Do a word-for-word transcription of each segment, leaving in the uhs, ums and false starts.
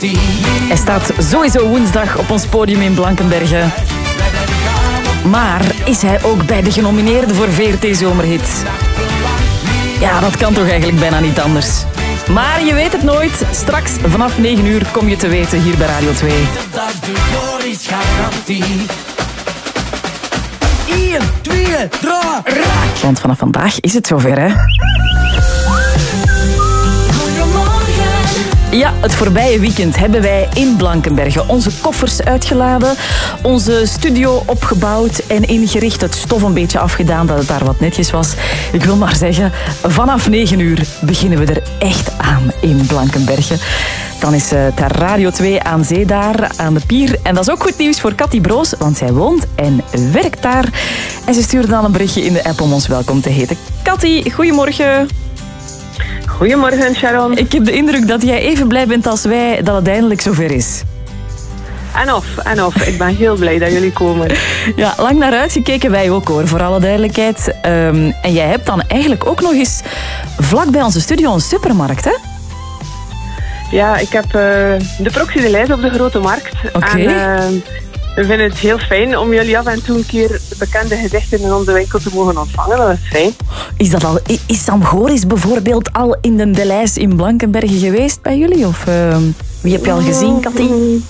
Hij staat sowieso woensdag op ons podium in Blankenberge. Maar is hij ook bij de genomineerden voor V R T Zomerhit? Ja, dat kan toch eigenlijk bijna niet anders. Maar je weet het nooit. Straks vanaf negen uur kom je te weten hier bij Radio twee. één, twee, drie, raak! Want vanaf vandaag is het zover, hè? Ja, het voorbije weekend hebben wij in Blankenberge onze koffers uitgeladen, onze studio opgebouwd en ingericht, het stof een beetje afgedaan, dat het daar wat netjes was. Ik wil maar zeggen, vanaf negen uur beginnen we er echt aan in Blankenberge. Dan is het Radio twee aan zee daar, aan de pier. En dat is ook goed nieuws voor Cathy Broos, want zij woont en werkt daar. En ze stuurde dan een berichtje in de app om ons welkom te heten. Cathy, goedemorgen. Goedemorgen, Sharon. Ik heb de indruk dat jij even blij bent als wij dat het eindelijk zover is. En of, en of. Ik ben heel blij dat jullie komen. Ja, lang naar uitgekeken, wij ook hoor, voor alle duidelijkheid. Um, en jij hebt dan eigenlijk ook nog eens vlak bij onze studio een supermarkt, hè? Ja, ik heb uh, de Proxy de Lijs op de Grote Markt. Oké. Okay. En uh, we vinden het heel fijn om jullie af en toe een keer bekende gezichten in onze winkel te mogen ontvangen. Dat is fijn. Is, dat al, is Sam Goris bijvoorbeeld al in de, de Lijs in Blankenberge geweest bij jullie? Of uh, wie heb je al gezien, Cathy?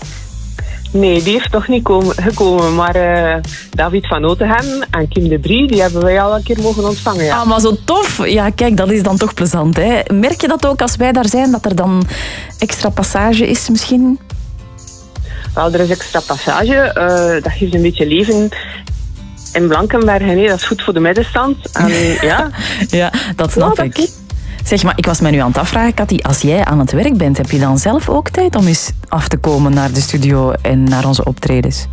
Nee, die heeft nog niet komen, gekomen. Maar uh, David van Otegem en Kim de Brie, die hebben wij al een keer mogen ontvangen. Ja. Ah, maar zo tof. Ja, kijk, dat is dan toch plezant, hè? Merk je dat ook als wij daar zijn, dat er dan extra passage is misschien? Wel, er is extra passage. Uh, dat geeft een beetje leven in Blankenberge. Nee, dat is goed voor de middenstand. En, ja. ja, dat snap ja, ik. Dat zeg maar, ik was mij nu aan het afvragen, Cathy, als jij aan het werk bent, heb je dan zelf ook tijd om eens af te komen naar de studio en naar onze optredens?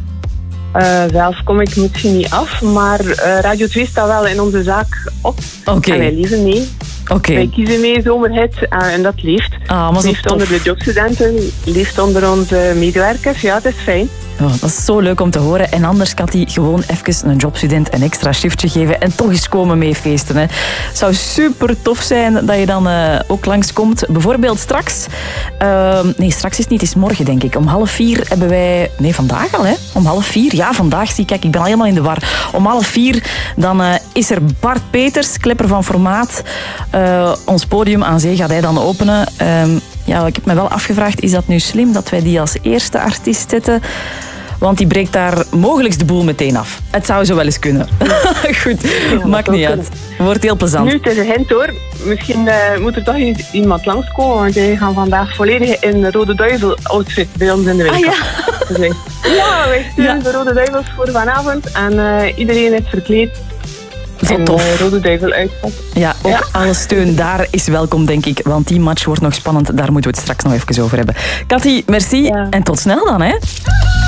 Uh, zelf kom ik misschien niet af, maar uh, Radio twee staat wel in onze zaak op. Okay. En wij lezen mee. Okay. Wij kiezen mee Zomerhit uh, en dat leeft. Ah, maar leeft onder de jobstudenten, leeft onder onze medewerkers. Ja, het is fijn. Oh, dat is zo leuk om te horen. En anders, Cathy, gewoon even een jobstudent een extra shiftje geven en toch eens komen meefeesten. Het zou super tof zijn dat je dan uh, ook langskomt. Bijvoorbeeld straks... Uh, nee, straks is het niet, het is morgen, denk ik. Om half vier hebben wij... Nee, vandaag al, hè? Om half vier. Ja, vandaag. Zie, kijk, ik ben al helemaal in de war. Om half vier dan uh, is er Bart Peters, klepper van formaat. Uh, ons podium aan zee gaat hij dan openen. Uh, ja, ik heb me wel afgevraagd, is dat nu slim dat wij die als eerste artiest zetten? Want die breekt daar mogelijk de boel meteen af. Het zou zo wel eens kunnen. Goed, ja, maakt niet uit. Wordt heel plezant. Nu, het is een hint hoor. Misschien uh, moet er toch iemand langskomen, want wij gaan vandaag volledig in Rode Duivel outfit bij ons in de winkel. Ah, ja? Dus, ja, wij sturen ja. de Rode Duivels voor vanavond en uh, iedereen is verkleed. Zo en, tof. Uh, Rode Duivel uitpakt. Ja, ook ja. alle steun daar is welkom, denk ik. Want die match wordt nog spannend. Daar moeten we het straks nog even over hebben. Cathy, merci. Ja. En tot snel dan, hè.